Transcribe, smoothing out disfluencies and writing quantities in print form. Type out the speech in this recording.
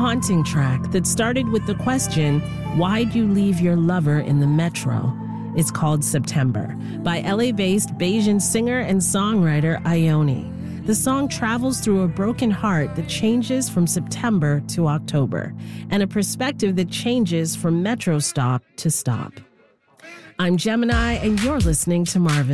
haunting track that started with the question, why'd you leave your lover in the metro? It's called September by LA-based Bayesian singer and songwriter Ione. The song travels through a broken heart that changes from September to October, and a perspective that changes from metro stop to stop. I'm Gemini, and you're listening to Marvin.